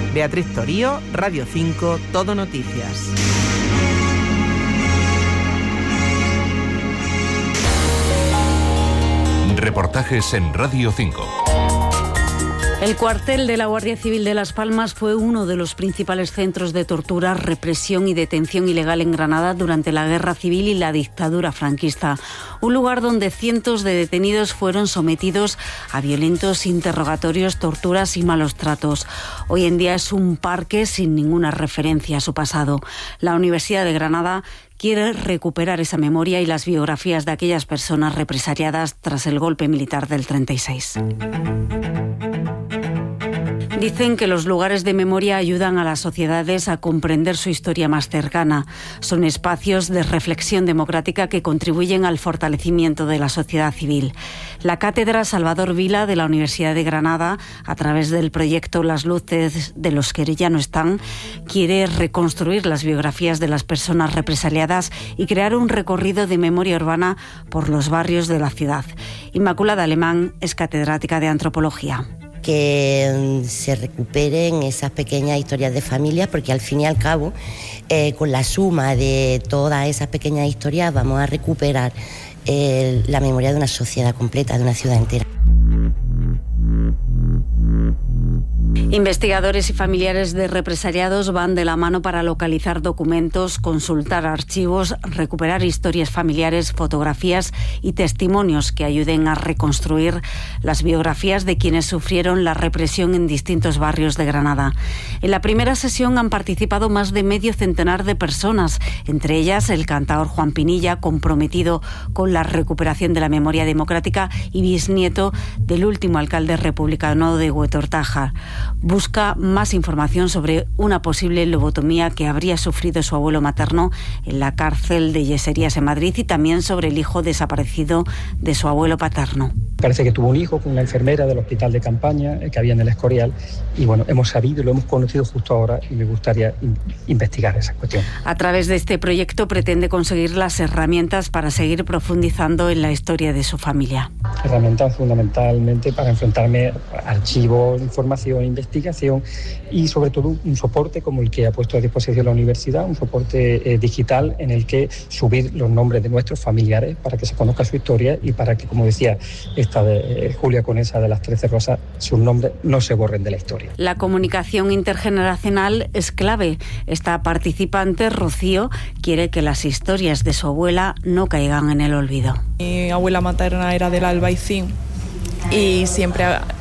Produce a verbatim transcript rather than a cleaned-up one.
Beatriz Torío, Radio cinco, Todo Noticias. Reportajes en Radio cinco. El cuartel de la Guardia Civil de Las Palmas fue uno de los principales centros de tortura, represión y detención ilegal en Granada durante la Guerra Civil y la dictadura franquista. Un lugar donde cientos de detenidos fueron sometidos a violentos interrogatorios, torturas y malos tratos. Hoy en día es un parque sin ninguna referencia a su pasado. La Universidad de Granada quiere recuperar esa memoria y las biografías de aquellas personas represaliadas tras el golpe militar del treinta y seis. Dicen que los lugares de memoria ayudan a las sociedades a comprender su historia más cercana. Son espacios de reflexión democrática que contribuyen al fortalecimiento de la sociedad civil. La Cátedra Salvador Vila de la Universidad de Granada, a través del proyecto Las luces de los que ya no están, quiere reconstruir las biografías de las personas represaliadas y crear un recorrido de memoria urbana por los barrios de la ciudad. Inmaculada Alemán es catedrática de Antropología. Que se recuperen esas pequeñas historias de familia, porque al fin y al cabo, eh, con la suma de todas esas pequeñas historias, vamos a recuperar eh, la memoria de una sociedad completa, de una ciudad entera. Investigadores y familiares de represaliados van de la mano para localizar documentos, consultar archivos, recuperar historias familiares, fotografías y testimonios que ayuden a reconstruir las biografías de quienes sufrieron la represión en distintos barrios de Granada. En la primera sesión han participado más de medio centenar de personas, entre ellas el cantaor Juan Pinilla, comprometido con la recuperación de la memoria democrática y bisnieto del último alcalde republicano de Huetortájar. Busca más información sobre una posible lobotomía que habría sufrido su abuelo materno en la cárcel de Yeserías en Madrid y también sobre el hijo desaparecido de su abuelo paterno. Parece que tuvo un hijo con una enfermera del hospital de campaña que había en el Escorial y bueno, hemos sabido y lo hemos conocido justo ahora y me gustaría in- investigar esa cuestión. A través de este proyecto pretende conseguir las herramientas para seguir profundizando en la historia de su familia. Herramientas fundamentalmente para enfrentarme a archivos, información, investigación y sobre todo un soporte como el que ha puesto a disposición la universidad, un soporte eh, digital en el que subir los nombres de nuestros familiares para que se conozca su historia y para que, como decía esta de eh, Julia Conesa de las Trece Rosas, sus nombres no se borren de la historia. La comunicación intergeneracional es clave. Esta participante, Rocío, quiere que las historias de su abuela no caigan en el olvido. Mi abuela materna era del Albaicín y siempre